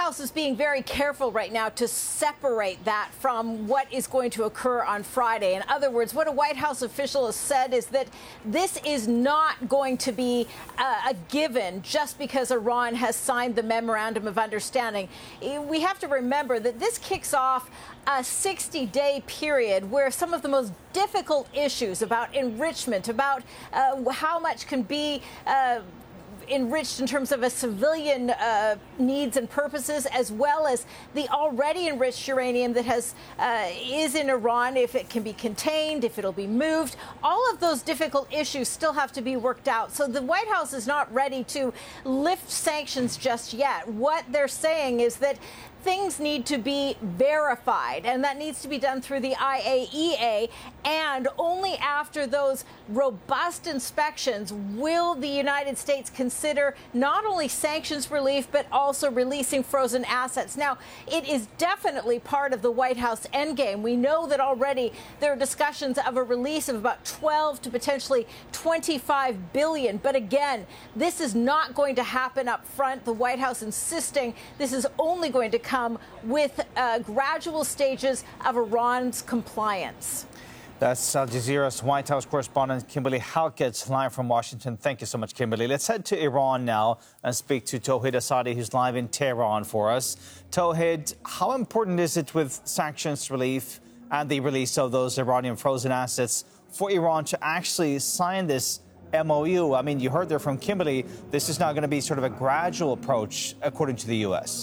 House is being very careful right now to separate that from what is going to occur on Friday. In other words, what a White House official has said is that this is not going to be a given just because Iran has signed the Memorandum of Understanding. We have to remember that this kicks off a 60-day period where some of the most difficult issues about enrichment, about how much can be enriched in terms of a civilian needs and purposes, as well as the already enriched uranium that is in Iran, if it can be contained, if it'll be moved. All of those difficult issues still have to be worked out. So the White House is not ready to lift sanctions just yet. What they're saying is that things need to be verified, and that needs to be done through the IAEA, and only after those robust inspections will the United States consider not only sanctions relief, but also releasing frozen assets. Now, it is definitely part of the White House endgame. We know that already there are discussions of a release of about 12 to potentially 25 billion. But again, this is not going to happen up front. The White House insisting this is only going to come with gradual stages of Iran's compliance. That's Al Jazeera's White House correspondent Kimberly Halkett live from Washington. Thank you so much, Kimberly. Let's head to Iran now and speak to Tauhid Asadi, who's live in Tehran for us. Tauhid, how important is it with sanctions relief and the release of those Iranian frozen assets for Iran to actually sign this MOU? I mean, you heard there from Kimberly, this is now going to be sort of a gradual approach, according to the U.S.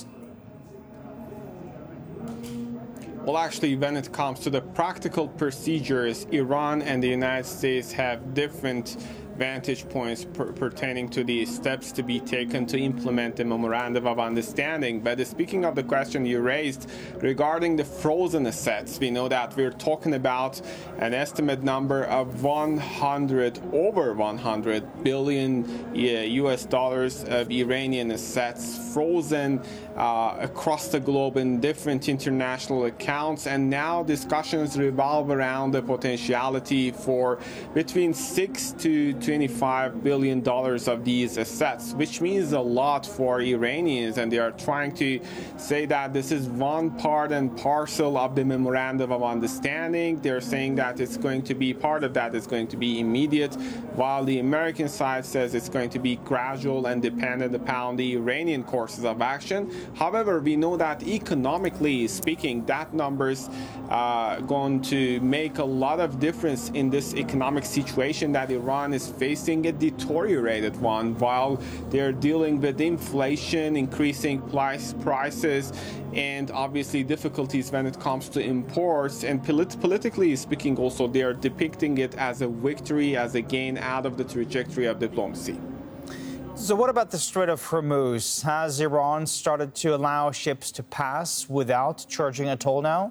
Well, actually, when it comes to the practical procedures, Iran and the United States have different vantage points pertaining to the steps to be taken to implement the Memorandum of Understanding. But speaking of the question you raised regarding the frozen assets, we know that we're talking about an estimate number of over 100 billion US dollars of Iranian assets frozen across the globe in different international accounts. And now discussions revolve around the potentiality for between 6 to 25 billion dollars of these assets, which means a lot for Iranians, and they are trying to say that this is one part and parcel of the Memorandum of Understanding. They're saying that it's going to be part of that is going to be immediate, while the American side says it's going to be gradual and dependent upon the Iranian courses of action. However, we know that economically speaking, that number's going to make a lot of difference in this economic situation that Iran is facing, a deteriorated one, while they're dealing with inflation, increasing prices, and obviously difficulties when it comes to imports. And politically speaking also, they are depicting it as a victory, as a gain out of the trajectory of diplomacy. So what about the Strait of Hormuz? Has Iran started to allow ships to pass without charging a toll now?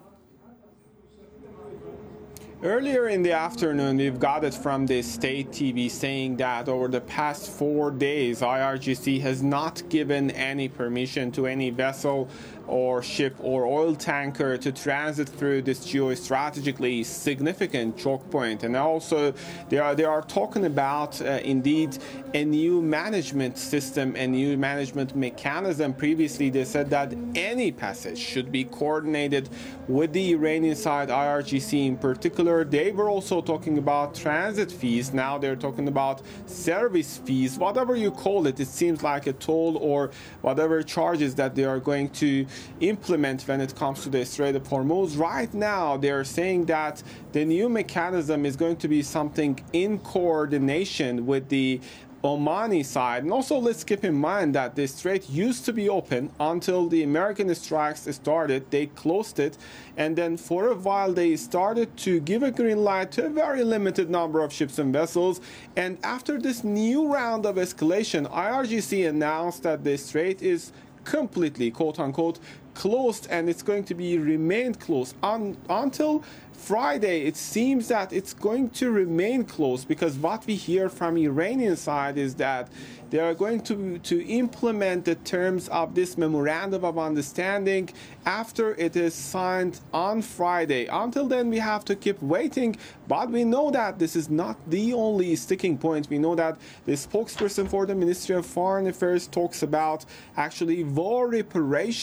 Earlier in the afternoon, we've got it from the state TV saying that over the past 4 days, IRGC has not given any permission to any vessel or ship or oil tanker to transit through this geostrategically significant choke point. And also, they are talking about, indeed, a new management system, a new management mechanism. Previously, they said that any passage should be coordinated with the Iranian side, IRGC in particular. They were also talking about transit fees. Now they're talking about service fees. Whatever you call it, it seems like a toll or whatever charges that they are going to implement when it comes to the Strait of Hormuz. Right now, they're saying that the new mechanism is going to be something in coordination with the Omani side. And also, let's keep in mind that the strait used to be open until the American strikes started. They closed it, and then for a while they started to give a green light to a very limited number of ships and vessels. And after this new round of escalation, IRGC announced that the strait is completely, quote unquote, closed, and it's going to be remained closed until Friday. It seems that it's going to remain closed, because what we hear from Iranian side is that they are going to implement the terms of this Memorandum of Understanding after it is signed on Friday. Until then, we have to keep waiting, but we know that this is not the only sticking point. We know that the spokesperson for the Ministry of Foreign Affairs talks about actually war reparation